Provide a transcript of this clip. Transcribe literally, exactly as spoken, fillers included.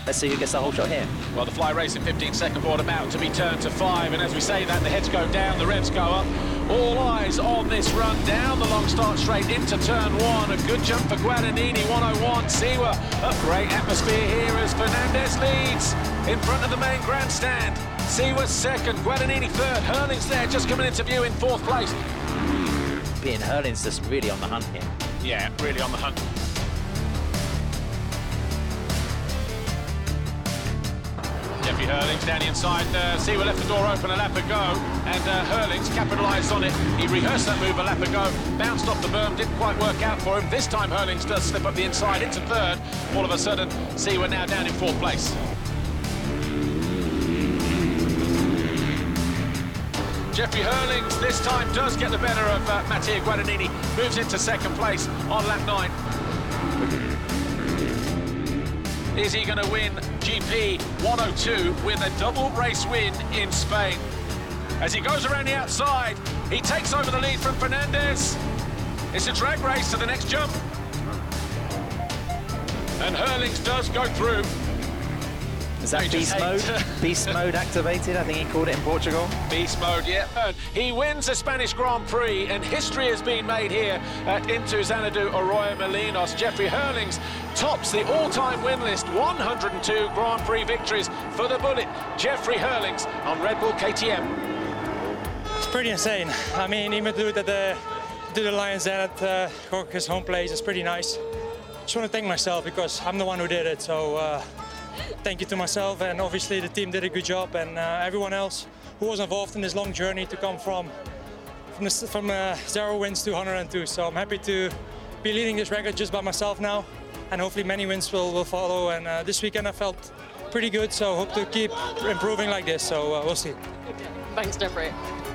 let's see who gets the whole shot here. Well, the Fly Racing fifteen second board about to be turned to five, and as we say that, the heads go down, the revs go up. All eyes on this run down the long start straight into turn one. A good jump for Guadagnini, one oh one. Siwa, a great atmosphere here as Fernandez leads in front of the main grandstand. Siwa second, Guadagnini third. Hurlings there, just coming into view in fourth place. Being Hurling's just really on the hunt here. Yeah, really on the hunt. Jeffrey Hurlings down the inside, uh, Siwa left the door open a lap ago, and uh, Hurlings capitalised on it. He rehearsed that move a lap ago, bounced off the berm, didn't quite work out for him. This time Hurlings does slip up the inside into third. All of a sudden, Siwa now down in fourth place. Jeffrey Hurlings this time does get the better of uh, Mattia Guadagnini, moves into second place on lap nine. Is he going to win G P one oh two with a double race win in Spain? As he goes around the outside, he takes over the lead from Fernandez. It's a drag race to the next jump. And Hurlings does go through. Is that beast mode? Beast mode activated, I think he called it in Portugal. Beast mode, yeah. And he wins the Spanish Grand Prix, and history has been made here at Into Xanadu Arroyo Molinos. Jeffrey Hurlings tops the all-time win list, one hundred and two Grand Prix victories for the Bullet. Jeffrey Hurlings on Red Bull K T M. It's pretty insane. I mean, even to do it at the, do the Lions Den at uh, Gorka's home place is pretty nice. Just want to thank myself because I'm the one who did it, so uh, thank you to myself, and obviously the team did a good job, and uh, everyone else who was involved in this long journey to come from from, the, from uh, zero wins to one hundred and two. So I'm happy to be leading this record just by myself now, and hopefully many wins will, will follow. And uh, this weekend I felt pretty good, so hope to keep improving like this. So uh, we'll see. Thanks, Jeffrey.